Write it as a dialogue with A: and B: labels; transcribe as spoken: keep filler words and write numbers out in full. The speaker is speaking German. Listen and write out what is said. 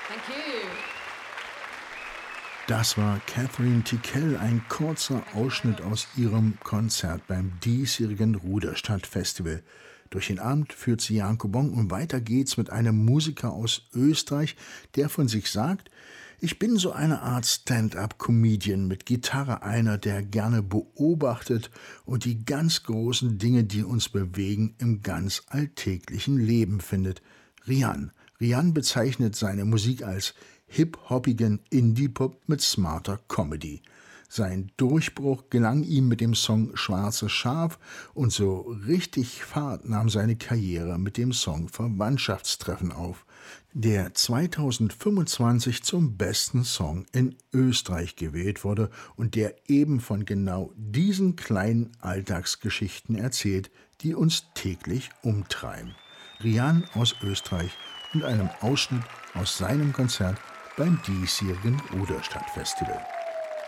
A: Thank you.
B: Das war Catherine Tickell, ein kurzer Ausschnitt aus ihrem Konzert beim diesjährigen Ruderstadt-Festival. Durch den Abend führt sie Janko Bonk und weiter geht's mit einem Musiker aus Österreich, der von sich sagt: Ich bin so eine Art Stand-up-Comedian mit Gitarre, einer, der gerne beobachtet und die ganz großen Dinge, die uns bewegen, im ganz alltäglichen Leben findet. Rian. Rian bezeichnet seine Musik als hip-hoppigen Indie-Pop mit smarter Comedy. Sein Durchbruch gelang ihm mit dem Song Schwarzes Schaf und so richtig Fahrt nahm seine Karriere mit dem Song Verwandtschaftstreffen auf, der zweitausendfünfundzwanzig zum besten Song in Österreich gewählt wurde und der eben von genau diesen kleinen Alltagsgeschichten erzählt, die uns täglich umtreiben. Rian aus Österreich und einem Ausschnitt aus seinem Konzert beim diesjährigen Ruderstadt-Festival.